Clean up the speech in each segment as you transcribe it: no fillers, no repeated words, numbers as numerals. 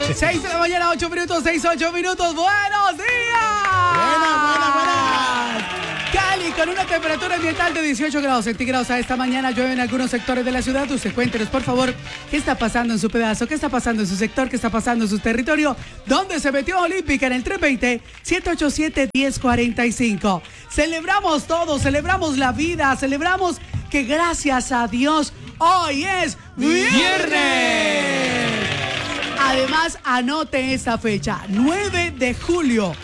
6 de la mañana, 8 minutos, 8 minutos. ¡Buenos días! Buenas. Cali, con una temperatura ambiental de 18 grados centígrados a esta mañana, llueve en algunos sectores de la ciudad. Usted cuéntenos, por favor, qué está pasando en su pedazo, qué está pasando en su sector, qué está pasando en su territorio, dónde se metió Olímpica en el 320-787-1045. Celebramos todo, celebramos la vida, celebramos que gracias a Dios hoy es viernes. Además, anote esta fecha, 9 de julio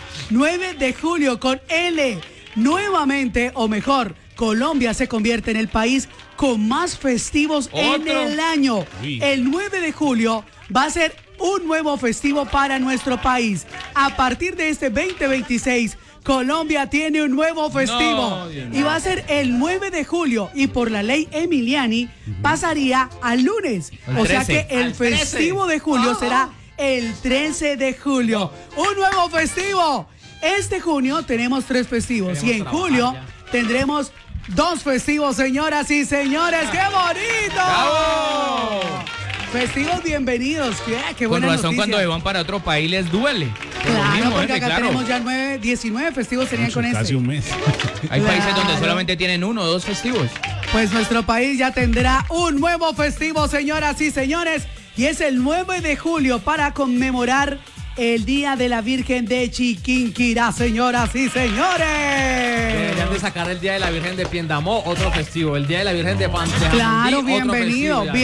con L. Nuevamente, o mejor, Colombia se convierte en el país con más festivos en el año. El 9 de julio va a ser un nuevo festivo para nuestro país. A partir de este 2026, Colombia tiene un nuevo festivo y va a ser el 9 de julio y por la ley Emiliani pasaría al lunes. O sea que el festivo de julio será el 13 de julio. Un nuevo festivo. Este junio tenemos 3 festivos y en julio tendremos 2 festivos, señoras y señores. ¡Qué bonito! ¡Bravo! Festivos bienvenidos. Qué buena Con razón, noticia. cuando van para otro país les duele. Claro, porque acá tenemos ya 19 festivos serían con Casi un mes. Hay países donde Claro. solamente tienen 1 o 2 festivos. Pues nuestro país ya tendrá un nuevo festivo, señoras y señores, y es el 9 de julio para conmemorar el Día de la Virgen de Chiquinquirá, señoras y señores. Deberían de sacar el Día de la Virgen de Piendamó, otro festivo. El Día de la Virgen de Pantejandí, Claro, otro bienvenido, festivo,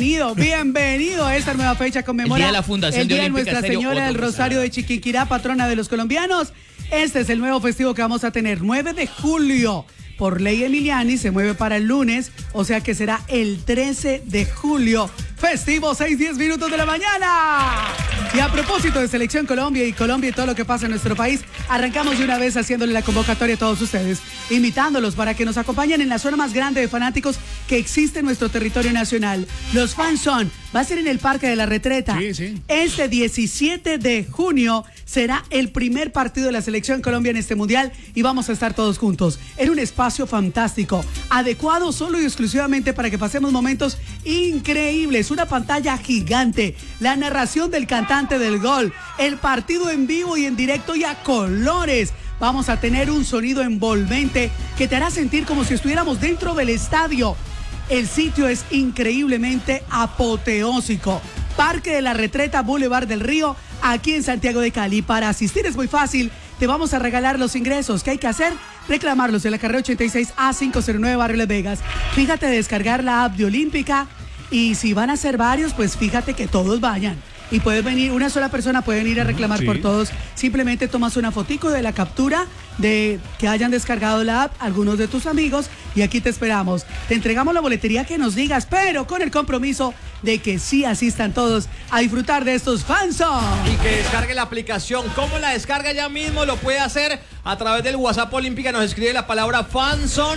bienvenido a esta nueva fecha. Conmemora El Día de la Fundación el Día de de Nuestra Olímpica Estéreo, Señora del otro Rosario de Chiquinquirá, patrona de los colombianos. Este es el nuevo festivo que vamos a tener, 9 de julio. Por ley Emiliani se mueve para el lunes, o sea que será el 13 de julio. Festivo, 6:10 minutos de la mañana. Y a propósito de Selección Colombia y todo lo que pasa en nuestro país, arrancamos de una vez haciéndole la convocatoria a todos ustedes, invitándolos para que nos acompañen en la zona más grande de fanáticos que existe en nuestro territorio nacional. Los fans son, va a ser en el Parque de la Retreta. Sí. Este 17 de junio será el primer partido de la Selección Colombia en este mundial y vamos a estar todos juntos en un espacio fantástico, adecuado solo y exclusivamente para que pasemos momentos increíbles. Una pantalla gigante, la narración del cantante del gol, el partido en vivo y en directo y a colores. Vamos a tener un sonido envolvente que te hará sentir como si estuviéramos dentro del estadio. El sitio es increíblemente apoteósico. Parque de la Retreta, Boulevard del Río, aquí en Santiago de Cali. Para asistir es muy fácil. Te vamos a regalar los ingresos. ¿Qué hay que hacer? Reclamarlos en la carrera 86A509, Barrio Las Vegas. Fíjate de descargar la app de Olímpica. Y si van a ser varios, pues fíjate que todos vayan. Y puedes venir, una sola persona puede venir a reclamar por todos. Simplemente tomas una fotico de la captura de que hayan descargado la app, algunos de tus amigos, y aquí te esperamos. Te entregamos la boletería que nos digas, pero con el compromiso de que sí asistan todos a disfrutar de estos fanzones. Y que descargue la aplicación. ¿Cómo la descarga ya mismo? Lo puede hacer a través del WhatsApp Olímpica. Nos escribe la palabra fanzone,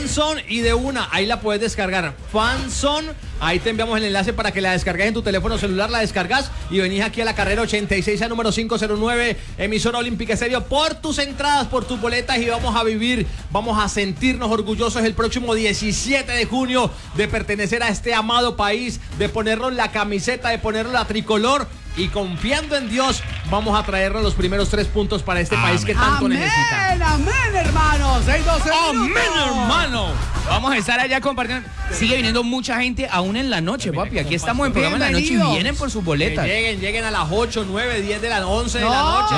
y de una, ahí la puedes descargar. Fanzone, ahí te enviamos el enlace para que la descargues en tu teléfono celular, la descargas y venís aquí a la carrera 86 a número 509, emisora Olímpica Estéreo, por tus entradas, por tus boletas, y vamos a vivir, vamos a sentirnos orgullosos el próximo 17 de junio de pertenecer a este amado país, de ponernos la camiseta, de ponernos la tricolor, y confiando en Dios vamos a traernos los primeros 3 puntos para este país que tanto necesita. Amén, hermanos. 6:12 ¡Amén, minutos. hermano! Vamos a estar allá compartiendo. Sigue viniendo mucha gente aún en la noche, papi. Aquí estamos en programa en la noche y Bienvenidos. vienen por sus Que boletas. lleguen a las 8, 9, 10 de la 11 de la noche.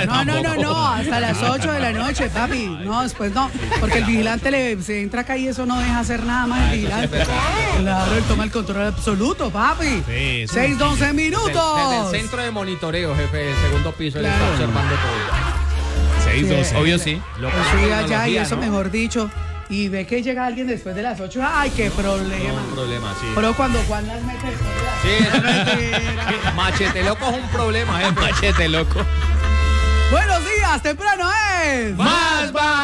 No, hasta las 8 de la noche, papi. No, después no, porque el vigilante se entra acá y eso no deja hacer nada más el vigilante. Claro, él toma el control absoluto, papi. Sí, 6:12 Desde minutos. el centro de monitoreo, jefe, el segundo piso, él Claro. está observando todo. 6:12. Obvio sí. Yo fui allá y eso, mejor dicho. Y ve que llega alguien después de las 8. ¡Ay, qué problema! Un problema, sí. Pero cuando Juan las mete después de las Sí, Mentira. Machete loco es un problema, jefe. Machete, loco. Buenos días, temprano es. ¡Más va!